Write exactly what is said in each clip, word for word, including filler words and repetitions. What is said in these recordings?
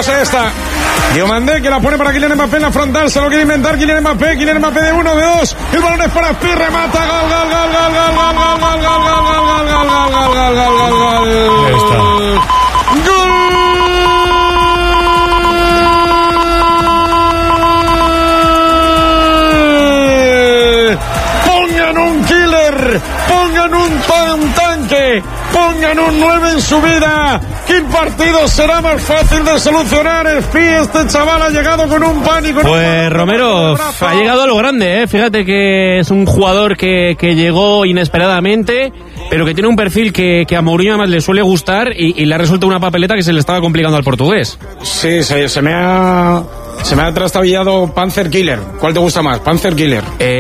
pasa esta. Diomandé que la pone para Kylian Mbappé en la frontal, se lo quiere inventar Kylian Mbappé, Kylian Mbappé de uno, de dos, el balón es para Pi, remata, gol, gol, gol, gol, gol, gol, gol, gol, gol, gol, gol, gol, gol, gol, gol, gol, gol. Ahí está. ¡Gol! Pongan un killer, pongan un, un tanque, pongan un nueve en su vida. ¿Qué partido será más fácil de solucionar? El Pi, este chaval ha llegado con un pánico. Pues Romero ha llegado a lo grande, ¿eh? Fíjate que es un jugador que, que llegó inesperadamente, pero que tiene un perfil que, que a Mourinho además le suele gustar y, y le ha resuelto una papeleta que se le estaba complicando al portugués. Sí, se, se me ha... Se me ha trastabillado Panzer Killer. ¿Cuál te gusta más? Panzer Killer.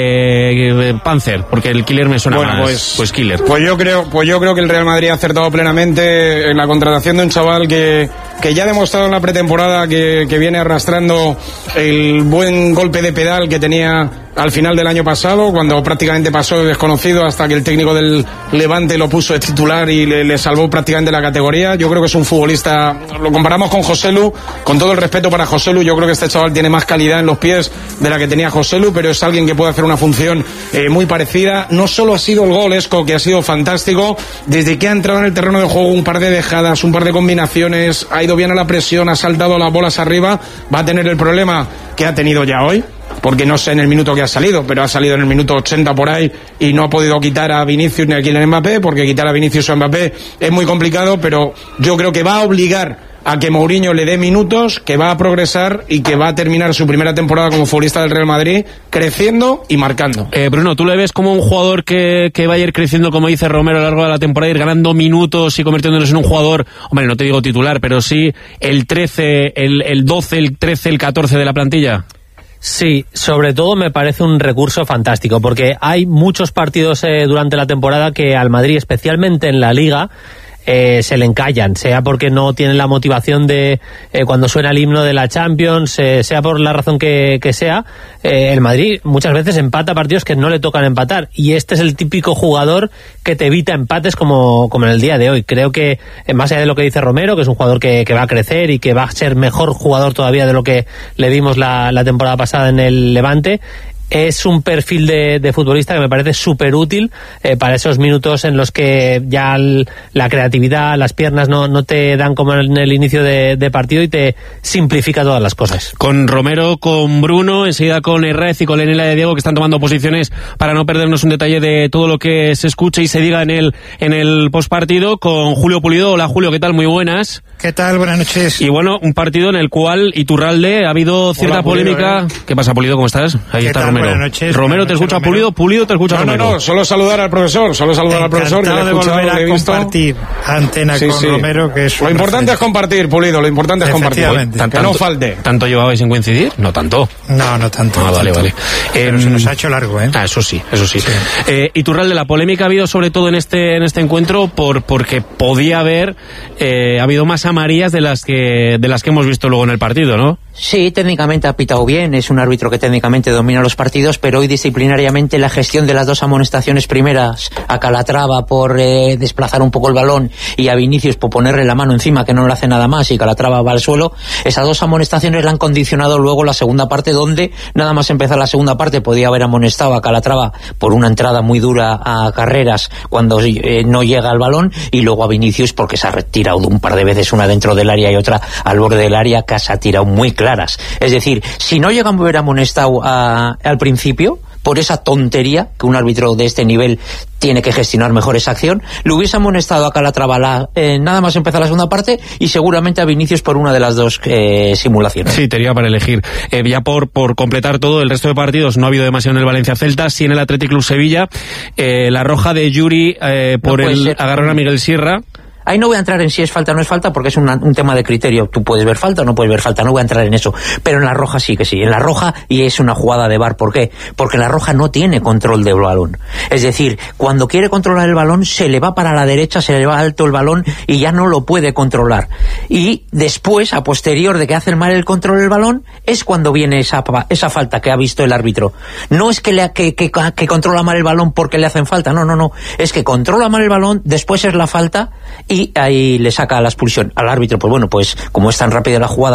Eh, Panzer, porque el Killer me suena bueno, más. Pues, pues Killer. Pues yo creo, pues yo creo que el Real Madrid ha acertado plenamente en la contratación de un chaval que, que ya ha demostrado en la pretemporada que, que viene arrastrando el buen golpe de pedal que tenía al final del año pasado, cuando prácticamente pasó de desconocido hasta que el técnico del Levante lo puso de titular y le, le salvó prácticamente la categoría. Yo creo que es un futbolista, lo comparamos con Joselu, con todo el respeto para Joselu, yo creo que este chaval tiene más calidad en los pies de la que tenía Joselu, pero es alguien que puede hacer una función eh, muy parecida. No solo ha sido el gol, Esco, que ha sido fantástico, desde que ha entrado en el terreno de juego, un par de dejadas, un par de combinaciones, ha ido bien a la presión, ha saltado las bolas arriba, va a tener el problema que ha tenido ya hoy, porque no sé en el minuto que ha salido, pero ha salido en el minuto ochenta por ahí y no ha podido quitar a Vinicius ni a Kylian Mbappé, porque quitar a Vinicius o a Mbappé es muy complicado, pero yo creo que va a obligar a que Mourinho le dé minutos, que va a progresar y que va a terminar su primera temporada como futbolista del Real Madrid creciendo y marcando. Eh, Bruno, ¿tú le ves como un jugador que, que va a ir creciendo, como dice Romero, a lo largo de la temporada, ir ganando minutos y convirtiéndose en un jugador, hombre, no te digo titular, pero sí el trece, el, el doce, el trece, el catorce de la plantilla? Sí, sobre todo me parece un recurso fantástico, porque hay muchos partidos eh, durante la temporada que al Madrid, especialmente en la Liga, Eh, se le encallan, sea porque no tienen la motivación de eh, cuando suena el himno de la Champions, eh, sea por la razón que, que sea, eh, el Madrid muchas veces empata partidos que no le tocan empatar, y este es el típico jugador que te evita empates como, como en el día de hoy. Creo que, eh, más allá de lo que dice Romero, que es un jugador que, que va a crecer y que va a ser mejor jugador todavía de lo que le vimos la, la temporada pasada en el Levante, es un perfil de, de futbolista que me parece súper útil eh, para esos minutos en los que ya el, la creatividad, las piernas no, no te dan como en el inicio de, de partido y te simplifica todas las cosas. Con Romero, con Bruno, enseguida con Herrez y con Lenela de Diego, que están tomando posiciones para no perdernos un detalle de todo lo que se escuche y se diga en el, en el postpartido, con Julio Pulido. Hola Julio, ¿qué tal? Muy buenas. ¿Qué tal? Buenas noches. Y bueno, un partido en el cual Iturralde ha habido cierta Hola, Pulido, polémica. ¿eh? ¿Qué pasa, Pulido? ¿Cómo estás? Ahí está Romero. Buenas noches. Romero buenas te escucha noches, Pulido, Pulido te escucha no, Romero. No, no, solo saludar al profesor, solo saludar al profesor. Encantado que le he de escuchado, volver a le he visto. compartir antena sí, con sí. Romero, que es Lo importante es compartir, Pulido, lo importante es compartir. Tan, que no falte. ¿Tanto llevabais sin coincidir? No tanto. No, no tanto. Ah, no vale, tanto. vale. Pero eh, se nos ha hecho largo, ¿eh? Ah, eso sí, eso sí. sí. Eh, Iturralde, la polémica ha habido sobre todo en este en este encuentro por porque podía haber eh, habido más amarillas de las que de las que hemos visto luego en el partido, ¿no? Sí, técnicamente ha pitado bien, es un árbitro que técnicamente domina los partidos, pero hoy disciplinariamente la gestión de las dos amonestaciones primeras, a Calatrava por eh, desplazar un poco el balón y a Vinicius por ponerle la mano encima, que no le hace nada más, y Calatrava va al suelo, esas dos amonestaciones le han condicionado luego la segunda parte, donde nada más empezar la segunda parte podía haber amonestado a Calatrava por una entrada muy dura a Carreras cuando eh, no llega al balón, y luego a Vinicius porque se ha retirado un par de veces, una dentro del área y otra al borde del área, que se ha tirado muy claras. Es decir, si no llegan a haber amonestado a, al principio por esa tontería, que un árbitro de este nivel tiene que gestionar mejor esa acción, le hubiese amonestado a Calatrava la, eh, nada más empezar la segunda parte, y seguramente a Vinicius por una de las dos eh, simulaciones. Sí, tenía para elegir. Eh, ya por, por completar todo, el resto de partidos no ha habido demasiado en el Valencia-Celta, sí en el Athletic Club Sevilla, eh, la roja de Yuri eh, por no el agarrar a Miguel Sierra. Ahí no voy a entrar en si es falta o no es falta, porque es una, un tema de criterio. Tú puedes ver falta o no puedes ver falta, no voy a entrar en eso. Pero en la roja sí que sí. En la roja, y es una jugada de V A R. ¿Por qué? Porque la roja no tiene control del balón. Es decir, cuando quiere controlar el balón, se le va para la derecha, se le va alto el balón y ya no lo puede controlar. Y después, a posterior de que hace mal el control del balón, es cuando viene esa, esa falta que ha visto el árbitro. No es que, le, que, que, que controla mal el balón porque le hacen falta, no, no, no. Es que controla mal el balón, después es la falta, y ahí le saca la expulsión al árbitro. Pues bueno, pues como es tan rápida la jugada,